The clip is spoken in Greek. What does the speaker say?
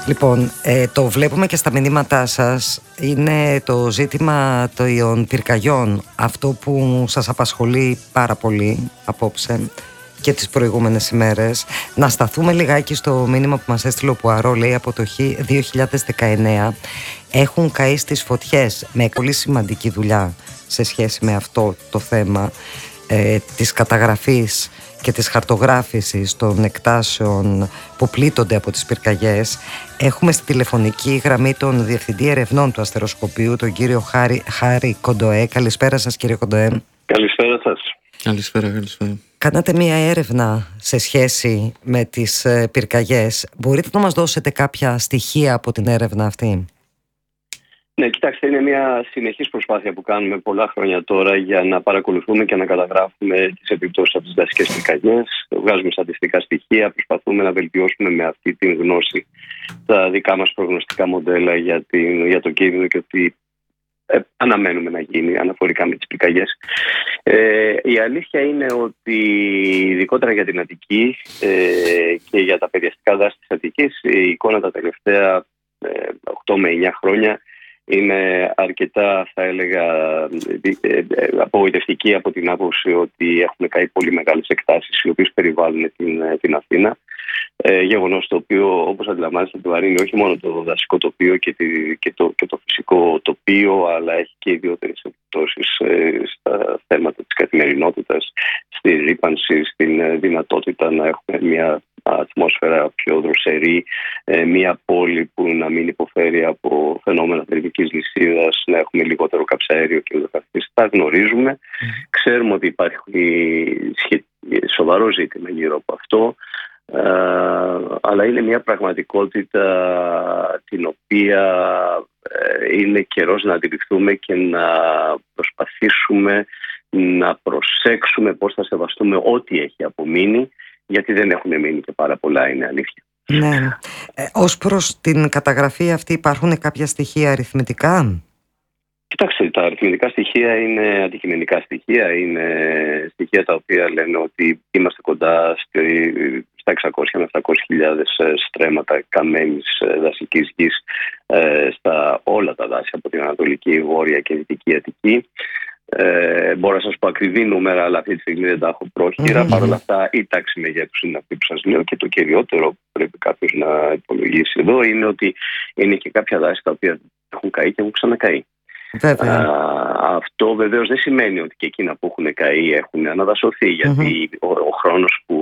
Λοιπόν, το βλέπουμε και στα μηνύματά σας. Είναι το ζήτημα των πυρκαγιών αυτό που σας απασχολεί πάρα πολύ απόψε και τις προηγούμενες ημέρες. Να σταθούμε λιγάκι στο μήνυμα που μας έστειλε ο Πουαρό. Λέει από το 2019 έχουν καεί στις φωτιές, με πολύ σημαντική δουλειά σε σχέση με αυτό το θέμα της καταγραφής και της χαρτογράφησης των εκτάσεων που πλήττονται από τις πυρκαγιές. Έχουμε στη τηλεφωνική γραμμή τον Διευθυντή Ερευνών του Αστεροσκοπείου, τον κύριο Χάρη Κοντοέ. Καλησπέρα σας, κύριε Κοντοέ. Καλησπέρα σας. Καλησπέρα. Κάνατε μία έρευνα σε σχέση με τις πυρκαγιές. Μπορείτε να μας δώσετε κάποια στοιχεία από την έρευνα αυτή? Ναι, κοιτάξτε, είναι μια συνεχής προσπάθεια που κάνουμε πολλά χρόνια τώρα για να παρακολουθούμε και να καταγράφουμε τις επιπτώσεις από τις δασικές πυρκαγιές. Βγάζουμε στατιστικά στοιχεία, προσπαθούμε να βελτιώσουμε με αυτή την γνώση τα δικά μας προγνωστικά μοντέλα για το κίνδυνο και ότι αναμένουμε να γίνει αναφορικά με τις πυρκαγιές. Η αλήθεια είναι ότι ειδικότερα για την Αττική και για τα παιδιαστικά δάση της Αττικής, η εικόνα τα τελευταία 8 με 9 χρόνια είναι αρκετά, θα έλεγα, απογοητευτική από την άποψη ότι έχουν καεί πολύ μεγάλες εκτάσεις οι οποίες περιβάλλουν την Αθήνα. Γεγονός το οποίο, όπως αντιλαμβάνεστε, βαρύνει όχι μόνο το δασικό τοπίο και το φυσικό τοπίο, αλλά έχει και ιδιαίτερες επιπτώσεις στα θέματα της καθημερινότητας, στη ρύπανση, στην δυνατότητα να έχουμε μια ατμόσφαιρα πιο δροσερή, μια πόλη που να μην υποφέρει από φαινόμενα θερμικής λυσίδας, να έχουμε λιγότερο καψαέριο και ούτω καθεξής. Τα γνωρίζουμε. Ξέρουμε ότι υπάρχει σοβαρό ζήτημα γύρω από αυτό, αλλά είναι μια πραγματικότητα την οποία είναι καιρός να αντιληφθούμε και να προσπαθήσουμε να προσέξουμε πώς θα σεβαστούμε ό,τι έχει απομείνει, γιατί δεν έχουν μείνει και πάρα πολλά, είναι αλήθεια. Ναι. Ως προς την καταγραφή αυτή υπάρχουν κάποια στοιχεία αριθμητικά? Κοιτάξτε, τα αριθμητικά στοιχεία είναι αντικειμενικά στοιχεία, είναι στοιχεία τα οποία λένε ότι είμαστε κοντά στα 600 με 700.000 στρέμματα καμένης δασικής γης στα όλα τα δάση από την Ανατολική, Βόρεια και Δυτική Αττική. Μπορώ να σας πω ακριβή νούμερα, αλλά αυτή τη στιγμή δεν τα έχω πρόχειρα. Παρ' όλα αυτά, η τάξη μεγέθους είναι αυτή που σας λέω, και το κυριότερο που πρέπει κάποιος να υπολογίσει εδώ είναι ότι είναι και κάποια δάση τα οποία έχουν καεί και έχουν ξανακαεί. Αυτό βεβαίως δεν σημαίνει ότι και εκείνα που έχουν καεί έχουν αναδασωθεί, γιατί ο χρόνος που